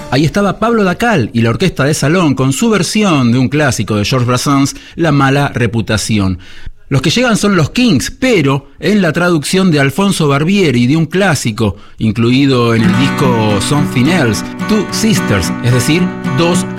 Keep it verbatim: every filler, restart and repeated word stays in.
Ahí estaba Pablo Dacal y la orquesta de salón con su versión de un clásico de Georges Brassens, La mala reputación. Los que llegan son los Kings, pero en la traducción de Alfonso Barbieri de un clásico incluido en el disco Something Else, Two Sisters, es decir, dos